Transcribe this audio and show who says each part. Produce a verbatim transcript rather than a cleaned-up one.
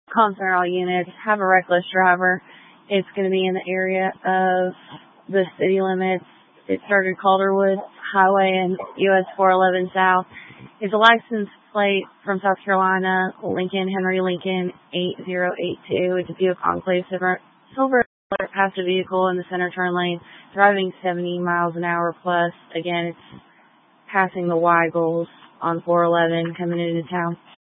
Speaker 1: Concern all units, have a reckless driver. It's going to be in the area of the city limits. It started Calderwood Highway and U S four eleven South. It's a license plate from South Carolina, Lincoln, Henry Lincoln, eight zero eight two. It's a Buick Enclave silver, silver passed a vehicle in the center turn lane, driving seventy miles an hour plus. Again, it's passing the Weigels on four eleven coming into town.